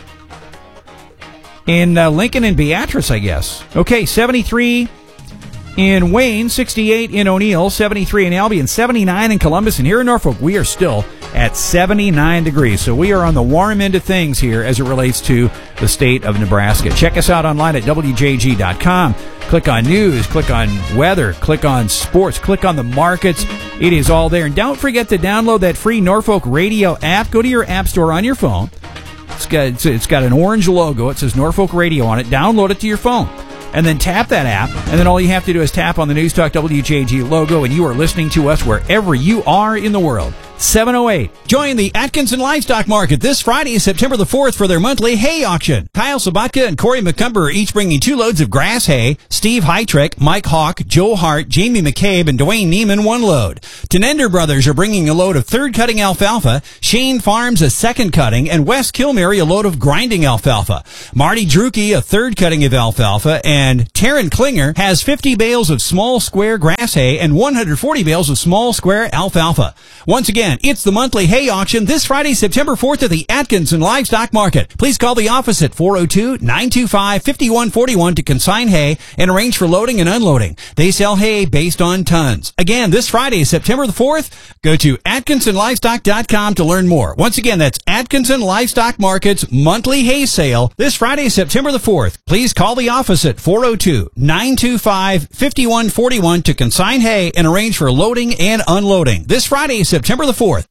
in uh, Lincoln and Beatrice, I guess. Okay, seventy-three in Wayne, sixty-eight in O'Neill, seventy-three in Albion, seventy-nine in Columbus, and here in Norfolk, we are still at seventy-nine degrees. So we are on the warm end of things here as it relates to the state of Nebraska. Check us out online at W J G dot com. Click on news, click on weather, click on sports, click on the markets. It is all there. And don't forget to download that free Norfolk Radio app. Go to your app store on your phone. It's got, it's, it's got an orange logo. It says Norfolk Radio on it. Download it to your phone. And then tap that app, and then all you have to do is tap on the News Talk W J G logo, and you are listening to us wherever you are in the world. seven oh eight. Join the Atkinson Livestock Market this Friday, September the fourth, for their monthly hay auction. Kyle Sabatka and Corey McCumber are each bringing two loads of grass hay. Steve Heitrick, Mike Hawk, Joe Hart, Jamie McCabe, and Dwayne Neiman one load. Tenender Brothers are bringing a load of third cutting alfalfa. Shane Farms a second cutting, and Wes Kilmary a load of grinding alfalfa. Marty Drucke a third cutting of alfalfa, and Taryn Klinger has fifty bales of small square grass hay and one hundred forty bales of small square alfalfa. Once again, it's the monthly hay auction this Friday, September fourth at the Atkinson Livestock Market. Please call the office at four oh two, nine two five, five one four one to consign hay and arrange for loading and unloading. They sell hay based on tons. Again, this Friday, September the fourth, go to atkinson livestock dot com to learn more. Once again, that's Atkinson Livestock Market's monthly hay sale this Friday, September the fourth. Please call the office at four oh two, nine two five, five one four one to consign hay and arrange for loading and unloading. This Friday, September the fourth.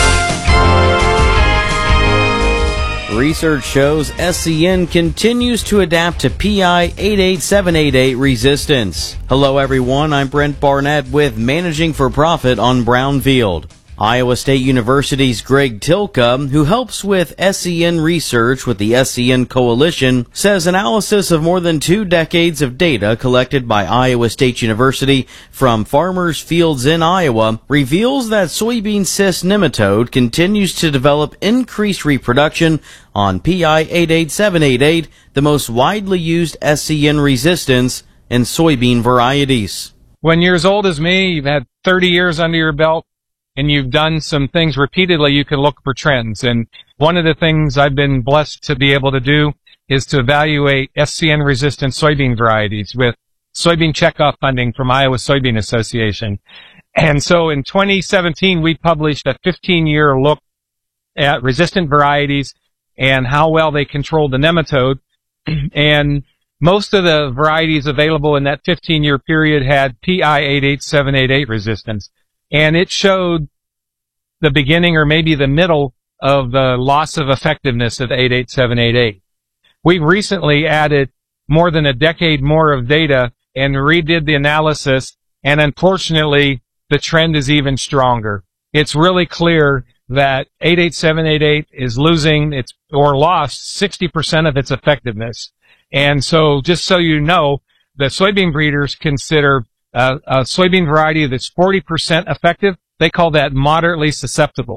Research shows S C N continues to adapt to P I eight eight seven eight eight resistance. Hello everyone, I'm Brent Barnett with Managing for Profit on Brownfield. Iowa State University's Greg Tilka, who helps with S C N research with the S C N Coalition, says analysis of more than two decades of data collected by Iowa State University from farmers' fields in Iowa reveals that soybean cyst nematode continues to develop increased reproduction on P I eight eight seven eight eight, the most widely used S C N resistance in soybean varieties. When you're as old as me, you've had thirty years under your belt, and you've done some things repeatedly, you can look for trends. And one of the things I've been blessed to be able to do is to evaluate S C N-resistant soybean varieties with soybean checkoff funding from Iowa Soybean Association. And so in twenty seventeen, we published a fifteen-year look at resistant varieties and how well they controlled the nematode. And most of the varieties available in that fifteen-year period had P I eight eight seven eight eight resistance. And it showed the beginning or maybe the middle of the loss of effectiveness of eight eight seven eight eight. We've recently added more than a decade more of data and redid the analysis, and unfortunately, the trend is even stronger. It's really clear that eight eight seven eight eight is losing its, or lost, sixty percent of its effectiveness. And so, just so you know, the soybean breeders consider Uh, a soybean variety that's forty percent effective, they call that moderately susceptible.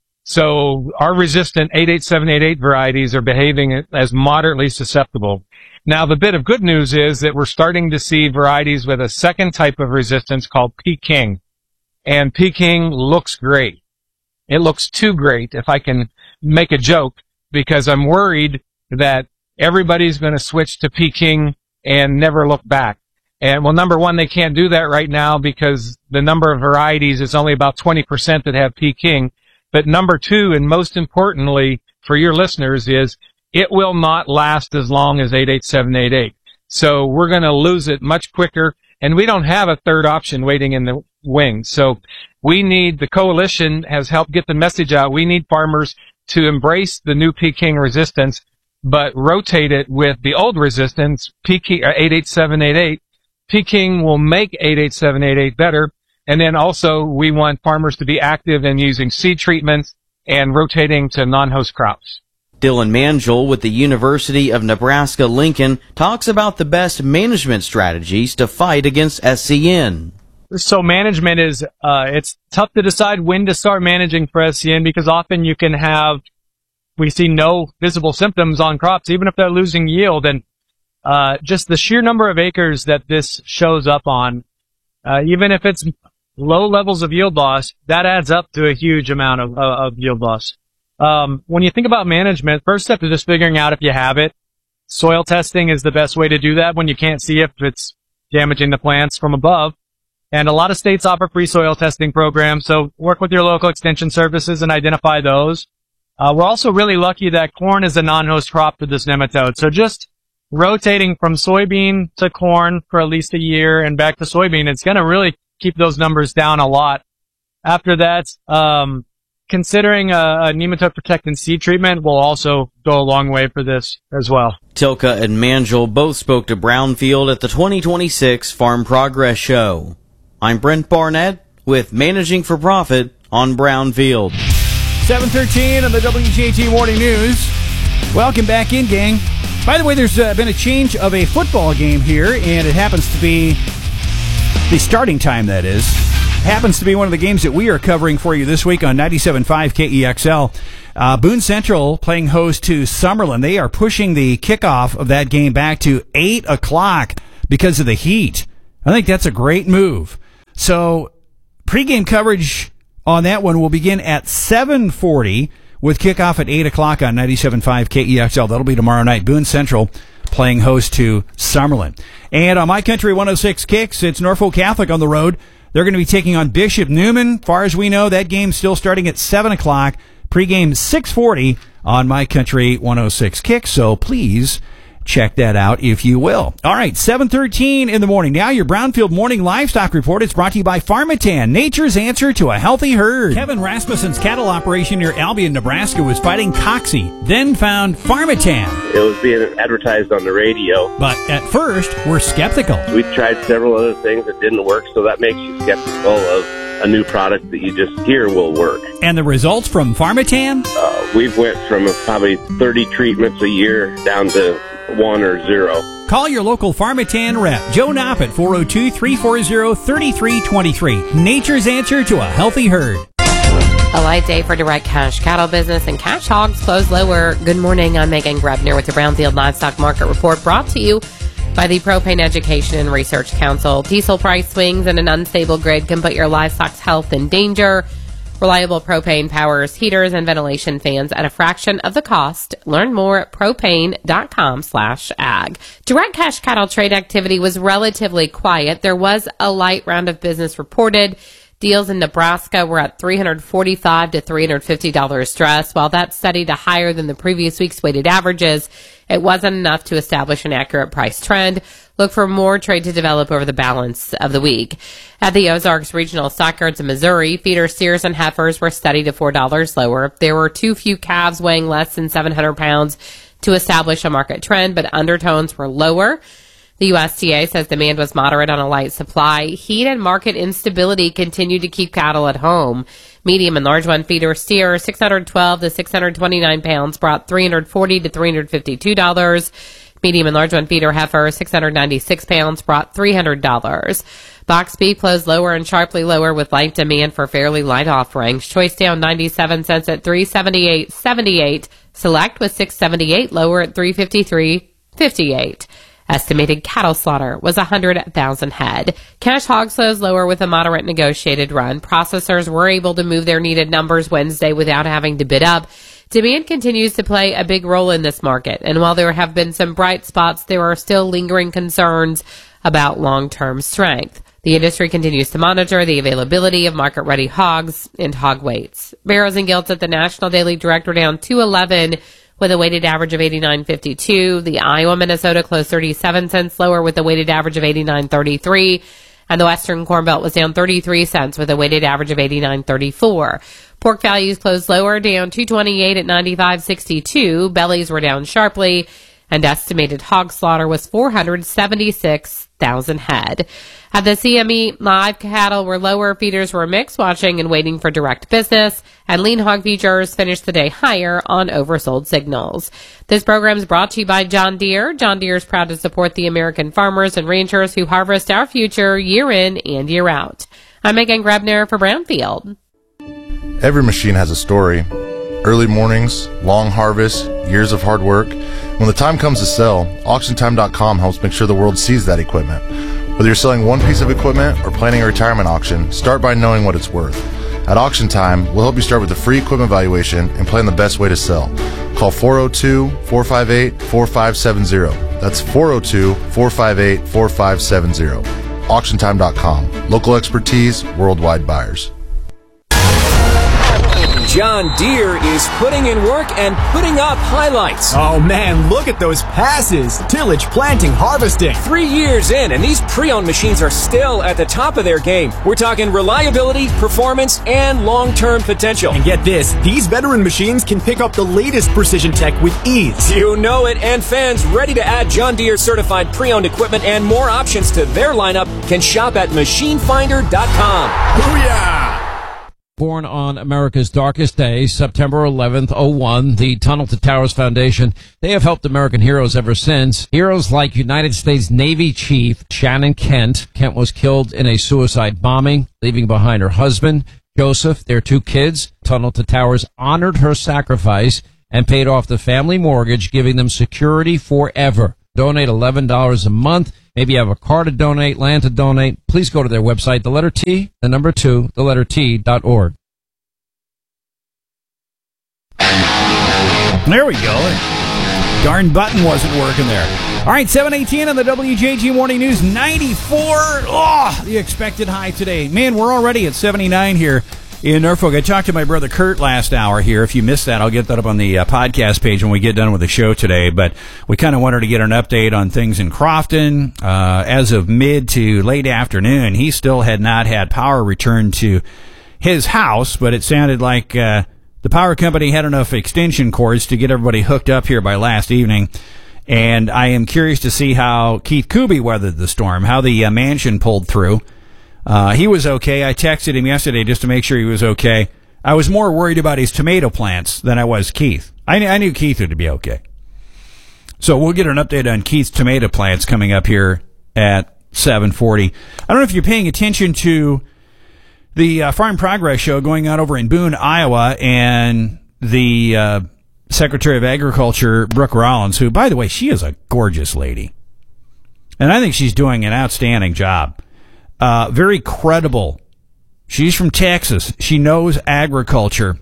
So our resistant eight eight seven eight eight varieties are behaving as moderately susceptible. Now, the bit of good news is that we're starting to see varieties with a second type of resistance called Peking. And Peking looks great. It looks too great, if I can make a joke, because I'm worried that everybody's going to switch to Peking and never look back. And, well, number one, they can't do that right now because the number of varieties is only about twenty percent that have Peking. But number two, and most importantly for your listeners, is it will not last as long as eight eight seven eight eight. So we're going to lose it much quicker, and we don't have a third option waiting in the wings. So we need, the coalition has helped get the message out. We need farmers to embrace the new Peking resistance, but rotate it with the old resistance, Peking, eight eight seven eight eight. Peking will make eight eight seven eight eight better. And then also we want farmers to be active in using seed treatments and rotating to non-host crops. Dylan Mangiel with the University of Nebraska-Lincoln talks about the best management strategies to fight against S C N. So management is, uh, it's tough to decide when to start managing for S C N because often you can have, we see no visible symptoms on crops, even if they're losing yield. And Uh, just the sheer number of acres that this shows up on, uh, even if it's low levels of yield loss, that adds up to a huge amount of, uh, of yield loss. Um, when you think about management, first step is just figuring out if you have it. Soil testing is the best way to do that when you can't see if it's damaging the plants from above. And a lot of states offer free soil testing programs, so work with your local extension services and identify those. Uh, we're also really lucky that corn is a non-host crop for this nematode. So just rotating from soybean to corn for at least a year and back to soybean, it's going to really keep those numbers down a lot. After that, um, considering a, a nematode protectant seed treatment will also go a long way for this as well. Tilka and Manjel both spoke to Brownfield at the twenty twenty-six Farm Progress Show. I'm Brent Barnett with Managing for Profit on Brownfield. seven thirteen on the W J T Morning News. Welcome back in, gang. By the way, there's uh, been a change of a football game here, and it happens to be the starting time, that is. Happens to be one of the games that we are covering for you this week on ninety-seven point five K E X L. Uh, Boone Central playing host to Summerlin. They are pushing the kickoff of that game back to eight o'clock because of the heat. I think that's a great move. So pregame coverage on that one will begin at seven forty with kickoff at eight o'clock on ninety-seven point five K E X L. That'll be tomorrow night. Boone Central playing host to Summerlin. And on My Country one oh six Kicks, it's Norfolk Catholic on the road. They're going to be taking on Bishop Newman. Far as we know, that game's still starting at seven o'clock. Pregame six forty on My Country one oh six Kicks. So please check that out if you will. All right, seven thirteen in the morning. Now your Brownfield Morning Livestock Report is brought to you by Pharmatan, nature's answer to a healthy herd. Kevin Rasmussen's cattle operation near Albion, Nebraska was fighting Coxie, then found Pharmatan. It was being advertised on the radio. But at first, we're skeptical. We tried several other things that didn't work, so that makes you skeptical of a new product that you just hear will work. And the results from Pharmatan? Uh, we've went from probably thirty treatments a year down to one or zero. Call your local Pharmatan rep, Joe Knopp, at four oh two, three four zero, three three two three. Nature's answer to a healthy herd. A light day for direct cash cattle business, and cash hogs close lower. Good morning. I'm Megan Grebner with the Brownfield Livestock Market Report, brought to you by the Propane Education and Research Council. Diesel price swings and an unstable grid can put your livestock's health in danger. Reliable propane powers heaters and ventilation fans at a fraction of the cost. Learn more at propane.com slash ag. Direct cash cattle trade activity was relatively quiet. There was a light round of business reported. Deals in Nebraska were at three hundred forty-five to three hundred fifty dollars stress. While that's steady to higher than the previous week's weighted averages, it wasn't enough to establish an accurate price trend. Look for more trade to develop over the balance of the week. At the Ozarks Regional Stockyards in Missouri, feeder steers and heifers were steady to four dollars lower. There were too few calves weighing less than seven hundred pounds to establish a market trend, but undertones were lower. The U S D A says demand was moderate on a light supply. Heat and market instability continued to keep cattle at home. Medium and large one feeder steer, six hundred twelve to six hundred twenty-nine pounds, brought three hundred forty to three hundred fifty-two dollars. Medium and large one feeder heifer, six hundred ninety-six pounds, brought three hundred dollars. Box beef closed lower and sharply lower with light demand for fairly light offerings. Choice down ninety-seven cents at three seventy-eight seventy-eight. Select was six seventy-eight lower at three fifty-three fifty-eight. Estimated cattle slaughter was one hundred thousand head. Cash hogs closed lower with a moderate negotiated run. Processors were able to move their needed numbers Wednesday without having to bid up. Demand continues to play a big role in this market, and while there have been some bright spots, there are still lingering concerns about long-term strength. The industry continues to monitor the availability of market-ready hogs and hog weights. Barrows and Gilts at the National Daily Direct were down two eleven with a weighted average of eighty-nine fifty-two. The Iowa Minnesota closed thirty-seven cents lower with a weighted average of eighty-nine thirty-three. And the Western Corn Belt was down thirty-three cents with a weighted average of eighty-nine thirty-four. Pork values closed lower, down two twenty-eight at ninety-five sixty-two. Bellies were down sharply, and estimated hog slaughter was four hundred seventy-six thousand head. At the C M E, live cattle were lower, feeders were mixed, watching and waiting for direct business, and lean hog futures finished the day higher on oversold signals. This program is brought to you by John Deere. John Deere is proud to support the American farmers and ranchers who harvest our future year in and year out. I'm Megan Grebner for Brownfield. Every machine has a story. Early mornings, long harvests, years of hard work. When the time comes to sell, auction time dot com helps make sure the world sees that equipment. Whether you're selling one piece of equipment or planning a retirement auction, start by knowing what it's worth. At Auction Time, we'll help you start with a free equipment valuation and plan the best way to sell. Call Call four oh two, four five eight, four five seven zero. That's four oh two, four five eight, four five seven zero. auction time dot com. Local expertise, worldwide buyers. John Deere is putting in work and putting up highlights. Oh man, look at those passes. Tillage, planting, harvesting. Three years in, and these pre-owned machines are still at the top of their game. We're talking reliability, performance, and long-term potential. And get this, these veteran machines can pick up the latest precision tech with ease. You know it, and fans ready to add John Deere certified pre-owned equipment and more options to their lineup can shop at machine finder dot com. Booyah! Born on America's darkest day, September eleventh, oh one, the Tunnel to Towers Foundation, they have helped American heroes ever since. Heroes like United States Navy Chief Shannon Kent. Kent was killed in a suicide bombing, leaving behind her husband, Joseph, their two kids. Tunnel to Towers honored her sacrifice and paid off the family mortgage, giving them security forever. Donate eleven dollars a month. Maybe you have a car to donate, land to donate. Please go to their website, the letter T, the number two, the letter T dot org. There we go. Darn button wasn't working there. All right, seven eighteen on the W J G Morning News, ninety-four. Oh, the expected high today. Man, we're already at seventy-nine here in Norfolk. I talked to my brother Kurt last hour here. If you missed that, I'll get that up on the uh, podcast page when we get done with the show today. But we kind of wanted to get an update on things in Crofton. Uh, as of mid to late afternoon, he still had not had power returned to his house, but it sounded like uh, the power company had enough extension cords to get everybody hooked up here by last evening. And I am curious to see how Keith Kuby weathered the storm, how the uh, mansion pulled through. Uh, he was okay. I texted him yesterday just to make sure he was okay. I was more worried about his tomato plants than I was Keith. I, kn- I knew Keith would be okay. So we'll get an update on Keith's tomato plants coming up here at seven forty. I don't know if you're paying attention to the uh, Farm Progress show going on over in Boone, Iowa, and the uh, Secretary of Agriculture, Brooke Rollins, who, by the way, she is a gorgeous lady. And I think she's doing an outstanding job. Uh, very credible. She's from Texas. She knows agriculture,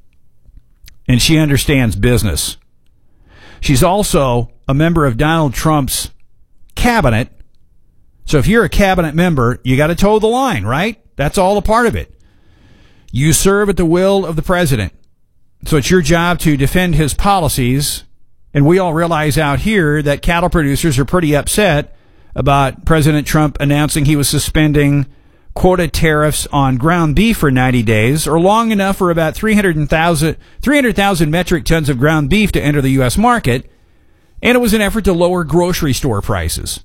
and she understands business. She's also a member of Donald Trump's cabinet. So if you're a cabinet member, you got to toe the line, right? That's all a part of it. You serve at the will of the president. So it's your job to defend his policies. And we all realize out here that cattle producers are pretty upset about President Trump announcing he was suspending quota tariffs on ground beef for ninety days, or long enough for about three hundred thousand metric tons of ground beef to enter the U S market, and it was an effort to lower grocery store prices.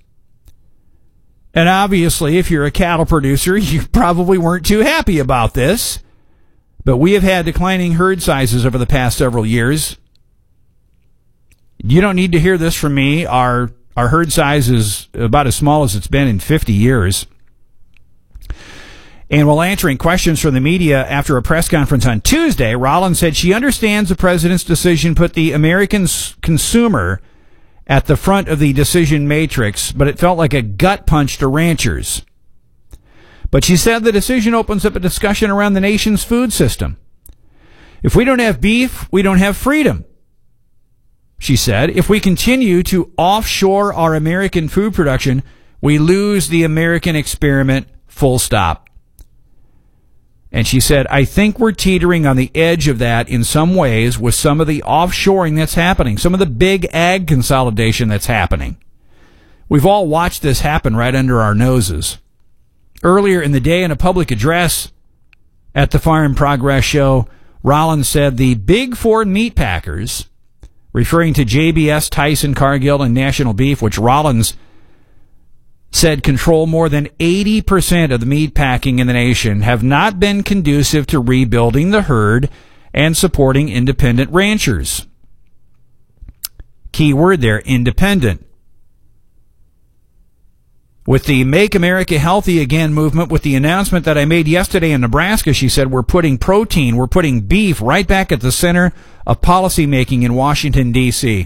And obviously, if you're a cattle producer, you probably weren't too happy about this, but we have had declining herd sizes over the past several years. You don't need to hear this from me. Our Our herd size is about as small as it's been in fifty years. And while answering questions from the media after a press conference on Tuesday, Rollins said she understands the president's decision put the American consumer at the front of the decision matrix, but it felt like a gut punch to ranchers. But she said the decision opens up a discussion around the nation's food system. If we don't have beef, we don't have freedom. She said, if we continue to offshore our American food production, we lose the American experiment, full stop. And she said, I think we're teetering on the edge of that in some ways with some of the offshoring that's happening, some of the big ag consolidation that's happening. We've all watched this happen right under our noses. Earlier in the day, in a public address at the Farm Progress show, Rollins said the big four meat packers, referring to J B S, Tyson, Cargill, and National Beef, which Rollins said control more than eighty percent of the meat packing in the nation, have not been conducive to rebuilding the herd and supporting independent ranchers. Key word there, independent. With the Make America Healthy Again movement, with the announcement that I made yesterday in Nebraska, she said, we're putting protein, we're putting beef right back at the center of policymaking in Washington, D C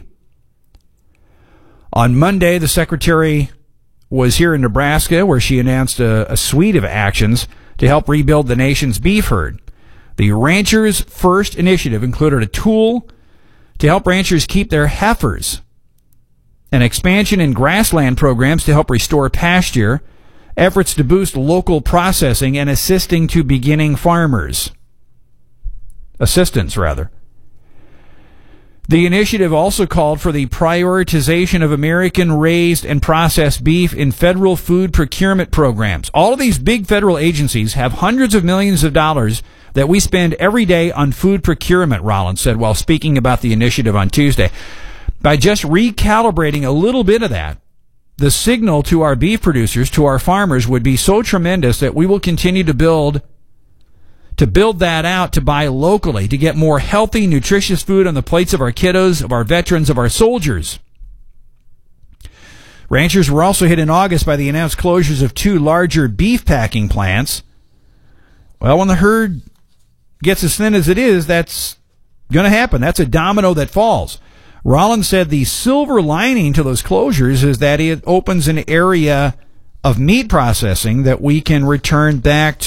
On Monday, the secretary was here in Nebraska, where she announced a, a suite of actions to help rebuild the nation's beef herd. The Ranchers First initiative included a tool to help ranchers keep their heifers, an expansion in grassland programs to help restore pasture, efforts to boost local processing, and assisting to beginning farmers. Assistance, rather. The initiative also called for the prioritization of American-raised and processed beef in federal food procurement programs. All of these big federal agencies have hundreds of millions of dollars that we spend every day on food procurement, Rollins said while speaking about the initiative on Tuesday. By just recalibrating a little bit of that, the signal to our beef producers, to our farmers, would be so tremendous that we will continue to build to build that out, to buy locally, to get more healthy, nutritious food on the plates of our kiddos, of our veterans, of our soldiers. Ranchers were also hit in August by the announced closures of two larger beef packing plants. Well, when the herd gets as thin as it is, that's going to happen. That's a domino that falls. Rollins said the silver lining to those closures is that it opens an area of meat processing that we can return back to